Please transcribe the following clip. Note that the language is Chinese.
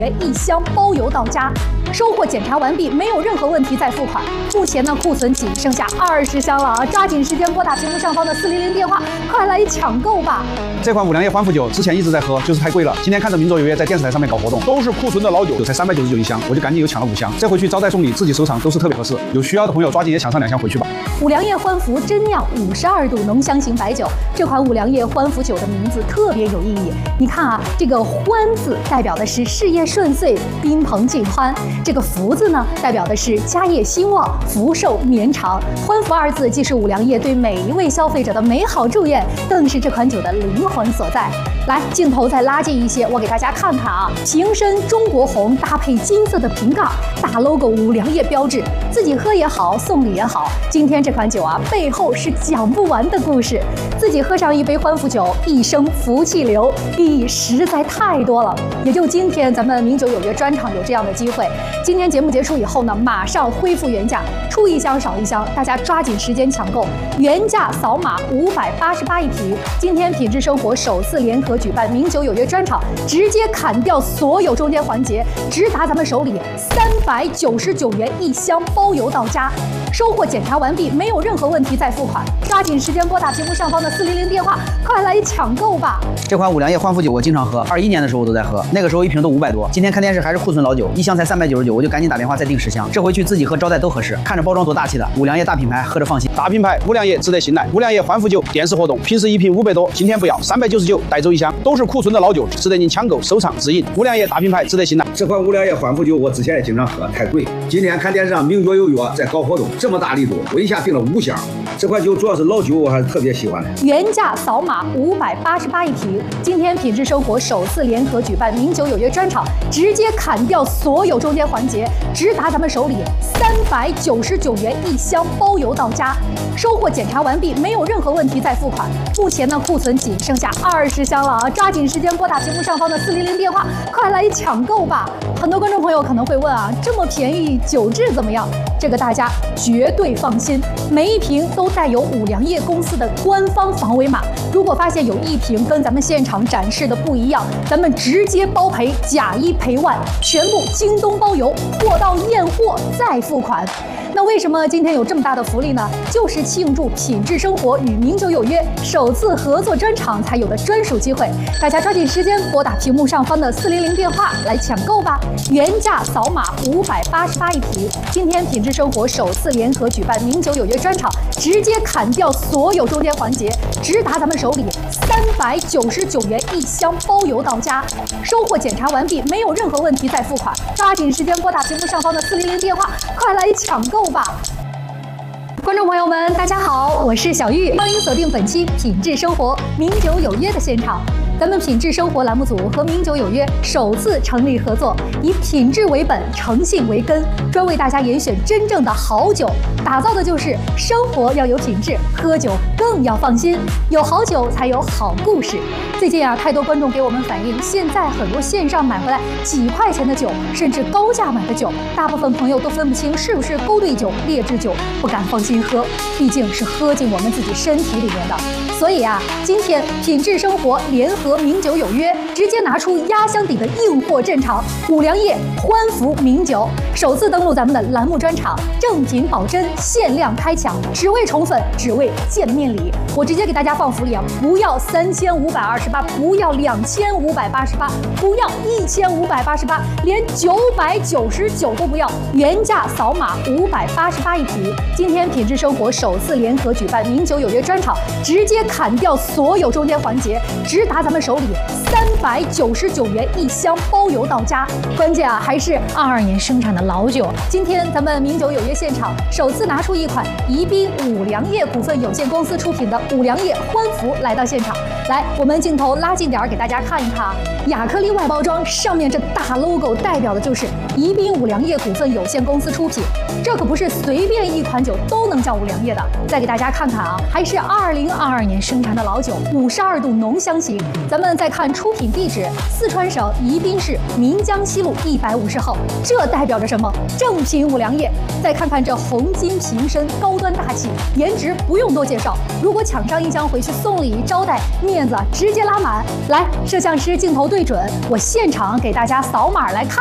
1箱包邮到家，收货检查完毕，没有任何问题再付款。目前呢，库存仅剩下20箱了啊！抓紧时间拨打屏幕上方的400电话，快来抢购吧！ 这款五粮液欢福酒之前一直在喝，就是太贵了。今天看着名卓有约在电视台上面搞活动，都是库存的老酒，才399一箱，我就赶紧又抢了5箱。这回去招待送礼，自己收藏都是特别合适。有需要的朋友抓紧也抢上2箱回去吧。 五粮液欢福真酿52度浓香型白酒，这款五粮液欢福酒的名字特别有意义。你看啊，这个“欢”字代表的是事业顺遂、宾朋尽欢；这个“福”字呢，代表的是家业兴旺、福寿绵长。欢福2字既是五粮液对每一位消费者的美好祝愿，更是这款酒的灵魂所在。来，镜头再拉近一些，我给大家看看啊，瓶身中国红搭配金色的瓶盖，大 logo 五粮液标志，自己喝也好，送礼也好。今天这款酒啊，背后是讲不完的故事。自己喝上一杯欢福酒，一生福气流，意义实在太多了。也就今天咱们名酒有约专场有这样的机会。今天节目结束以后呢，马上恢复原价，出1箱少1箱，大家抓紧时间抢购，原价扫码588一瓶。今天品质生活首次联合举办名酒有约专场，直接砍掉所有中间环节，直达咱们手里，399元1箱包邮到家。收货检查完毕，没有任何问题再付款。抓紧时间拨打屏幕上方的400电话，快来抢购吧！ 这款五粮液欢福酒我经常喝，21年的时候我都在喝，那个时候一瓶都500多。今天看电视还是库存老酒，1箱才399，我就赶紧打电话再订10箱。这回去自己喝招待都合适，看着包装多大气的，五粮液大品牌，喝着放心。 大品牌五粮液值得信赖。五粮液欢福酒电视活动，平时一瓶500多，今天不要399，带走1箱，都是库存的老酒，值得您抢购收藏自饮。五粮液大品牌值得信赖。 这款五粮液欢福酒我之前也经常喝，太贵。今天看电视上名卓有约在搞活动，这么大力度，我一下订了5箱。这款酒主要是老酒，我还是特别喜欢的。 原价扫码588一瓶。今天品质生活首次联合举办名酒有约专场，直接砍掉所有中间环节，直达咱们手里，399元1箱包邮到家。收货检查完毕，没有任何问题再付款。目前呢，库存仅剩下20箱了啊！抓紧时间拨打屏幕上方的400电话，快来抢购吧！很多观众朋友可能会问啊，这么便宜，酒质怎么样？这个大家绝对放心，每一瓶都带有五粮液公司的官方防伪码。如果发现有一瓶跟咱们现场展示的不一样，咱们直接包赔，假1赔万，全部京东包邮，货到验货再付款。那为什么今天有这么大的福利呢？就是庆祝品质生活与名酒有约首次合作专场才有的专属机会，大家抓紧时间拨打屏幕上方的400电话来抢购吧！原价扫码588一瓶。今天品质生活首次联合举办名酒有约专场，直接砍掉所有中间环节，直达咱们手里，399元1箱包邮到家。收货检查完毕，没有任何问题再付款。抓紧时间拨打屏幕上方的400电话，快来抢购吧！观众朋友们，大家好，我是小玉，欢迎锁定本期品质生活名酒有约的现场。咱们品质生活栏目组和名酒有约首次成立合作，以品质为本，诚信为根，专为大家严选真正的好酒，打造的就是生活要有品质，喝酒更要放心，有好酒才有好故事。最近啊，太多观众给我们反映，现在很多线上买回来几块钱的酒，甚至高价买的酒，大部分朋友都分不清是不是勾兑酒、劣质酒，不敢放心喝，毕竟是喝进我们自己身体里面的。所以啊，今天品质生活联合名酒有约，直接拿出压箱底的硬货镇场，五粮液欢福名酒首次登陆咱们的栏目专场，正品保真，限量开抢，只为宠粉，只为见面礼。我直接给大家放福利啊，不要3528，不要2588，不要1588，连999都不要，原价扫码588一瓶。今天品质生活首次联合举办名酒有约专场，直接砍掉所有中间环节，直达咱们手里，399元1箱包邮到家。关键啊，还是22年生产的老酒。今天咱们名酒有约现场首次拿出一款宜宾五粮液股份有限公司出品的五粮液欢福来到现场。来，我们镜头拉近点给大家看一看啊，亚克力外包装上面这大 logo 代表的就是宜宾五粮液股份有限公司出品，这可不是随便一款酒都能叫五粮液的。再给大家看看啊，还是2022年生产的老酒，52度浓香型。咱们再看出品地址，四川省宜宾市岷江西路150号，这代表着什么？正品五粮液。再看看这红金瓶身，高端大气，颜值不用多介绍。如果抢上一箱回去送礼招待，面子直接拉满。来，摄像师镜头对准，我现场给大家扫码来看。